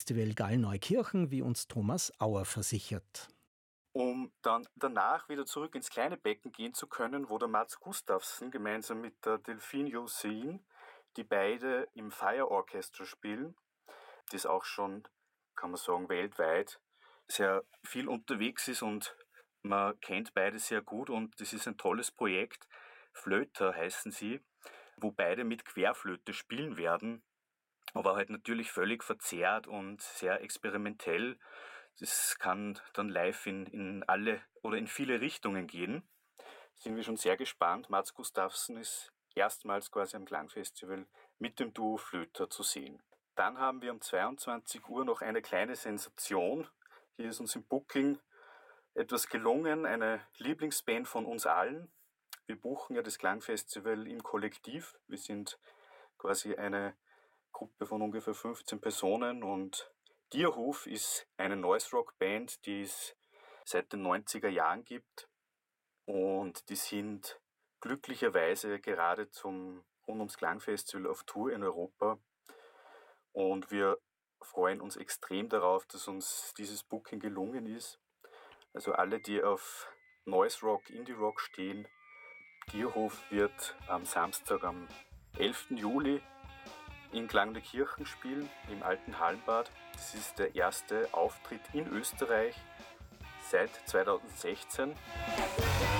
Festival Gallneukirchen, wie uns Thomas Auer versichert. Um dann danach wieder zurück ins kleine Becken gehen zu können, wo der Mats Gustafsson gemeinsam mit der Delphine Josselin, die beide im Fire Orchestra spielen, das auch schon, kann man sagen, weltweit sehr viel unterwegs ist und man kennt beide sehr gut und das ist ein tolles Projekt. Flöter heißen sie, wo beide mit Querflöte spielen werden, aber halt natürlich völlig verzerrt und sehr experimentell. Das kann dann live in alle oder in viele Richtungen gehen. Sind wir schon sehr gespannt. Mats Gustafsson ist erstmals quasi am Klangfestival mit dem Duo Flöter zu sehen. Dann haben wir um 22 Uhr noch eine kleine Sensation. Hier ist uns im Booking etwas gelungen, eine Lieblingsband von uns allen. Wir buchen ja das Klangfestival im Kollektiv. Wir sind quasi eine Gruppe von ungefähr 15 Personen und Dierhof ist eine Noise-Rock-Band, die es seit den 90er Jahren gibt und die sind glücklicherweise gerade rund ums Klangfestival auf Tour in Europa und wir freuen uns extrem darauf, dass uns dieses Booking gelungen ist. Also alle, die auf Noise-Rock, Indie-Rock stehen, Dierhof wird am Samstag, am 11. Juli in Klangneukirchen spielen, im alten Hallenbad. Das ist der erste Auftritt in Österreich seit 2016.